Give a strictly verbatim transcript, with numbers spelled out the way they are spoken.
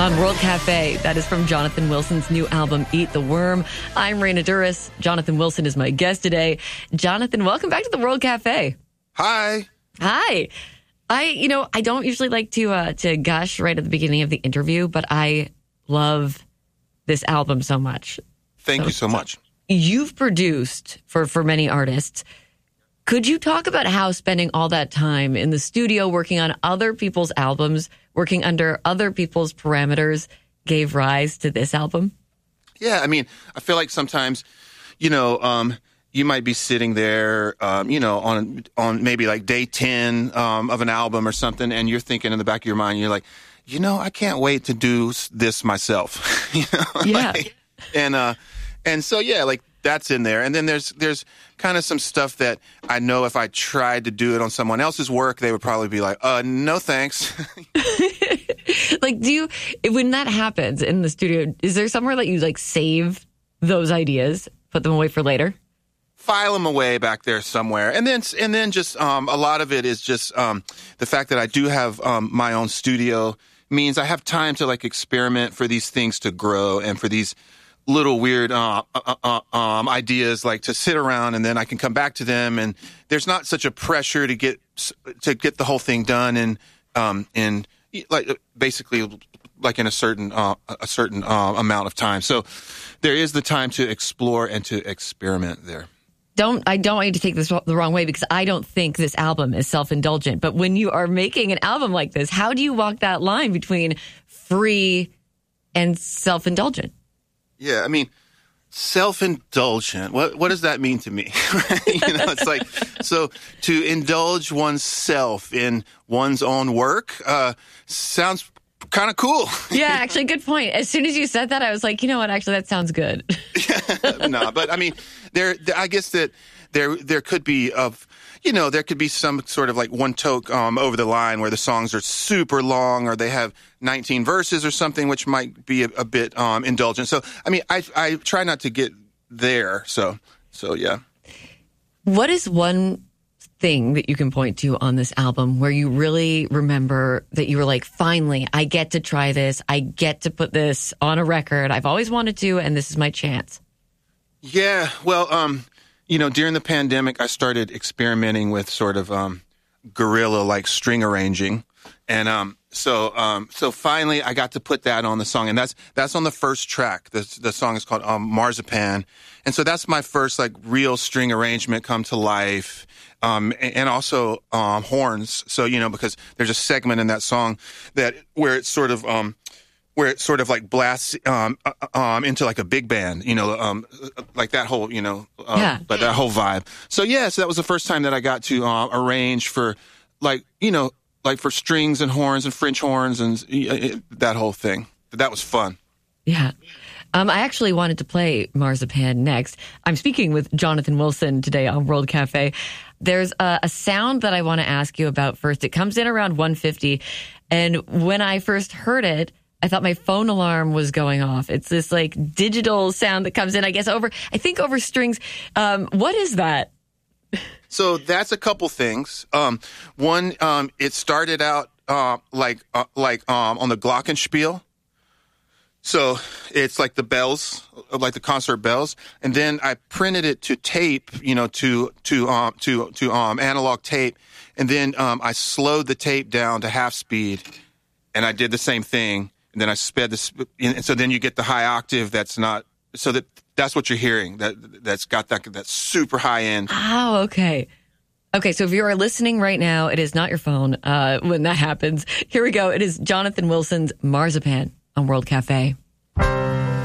On World Cafe, that is from Jonathan Wilson's new album, Eat the Worm. I'm Raina Duras. Jonathan Wilson is my guest today. Jonathan, welcome back to the World Cafe. Hi. Hi. I, you know, I don't usually like to uh, to gush right at the beginning of the interview, but I love this album so much. Thank so, you so much. You've produced for, for many artists. Could you talk about how spending all that time in the studio working on other people's albums, working under other people's parameters, gave rise to this album? Yeah, I mean, I feel like sometimes, you know, um, you might be sitting there, um, you know, on on maybe like day ten um, of an album or something, and you're thinking in the back of your mind, you're like, you know, I can't wait to do this myself. you know? Yeah. Like, and uh, and so yeah, like that's in there, and then there's there's kind of some stuff that I know if I tried to do it on someone else's work, they would probably be like, uh, no thanks. Like, do you, when that happens in the studio, is there somewhere that you like save those ideas, put them away for later? File them away back there somewhere, and then and then just um, a lot of it is just um, the fact that I do have um, my own studio means I have time to like experiment, for these things to grow, and for these little weird uh, uh, uh, um, ideas like to sit around, and then I can come back to them, and there's not such a pressure to get to get the whole thing done in um, in like basically like in a certain uh, a certain uh, amount of time. So there is the time to explore and to experiment there. Don't I don't want you to take this the wrong way, because I don't think this album is self-indulgent. But when you are making an album like this, how do you walk that line between free and self-indulgent? Yeah, I mean, self-indulgent. What what does that mean to me? you know, it's like, so to indulge oneself in one's own work uh, sounds kind of cool. Yeah, actually, good point. As soon as you said that, I was like, you know what? Actually, that sounds good. yeah, no, but I mean, there. I guess that there there could be of. You know, there could be some sort of like one toke um, over the line where the songs are super long, or they have nineteen verses or something, which might be a, a bit um, indulgent. So, I mean, I I try not to get there. So, so yeah. What is one thing that you can point to on this album where you really remember that you were like, finally, I get to try this. I get to put this on a record. I've always wanted to, and this is my chance. Yeah, well, um, you know, during the pandemic, I started experimenting with sort of um, guerrilla-like string arranging, and um, so um, so finally, I got to put that on the song, and that's that's on the first track. The the song is called um, Marzipan, and so that's my first like real string arrangement come to life, um, and, and also um, horns. So you know, because there's a segment in that song that where it's sort of um, where it sort of like blasts um, um, into like a big band, you know, um, like that whole, you know, um, yeah. but that whole vibe. So yeah, so that was the first time that I got to uh, arrange for, like, you know, like for strings and horns and French horns and uh, that whole thing. That was fun. Yeah. Um, I actually wanted to play Marzipan next. I'm speaking with Jonathan Wilson today on World Cafe. There's a, a sound that I want to ask you about first. It comes in around one fifty, and when I first heard it, I thought my phone alarm was going off. It's this like digital sound that comes in, I guess, over, I think over strings. Um, what is that? So that's a couple things. Um, one, um, it started out uh, like uh, like um, on the glockenspiel. So it's like the bells, like the concert bells, and then I printed it to tape, you know, to to um, to to um, analog tape, and then um, I slowed the tape down to half speed, and I did the same thing. And then I sped this, and so then you get the high octave that's not, so that that's what you're hearing, that, that's got that, that super high end. Oh, okay. Okay, so if you are listening right now, it is not your phone uh, when that happens. Here we go. It is Jonathan Wilson's Marzipan on World Cafe.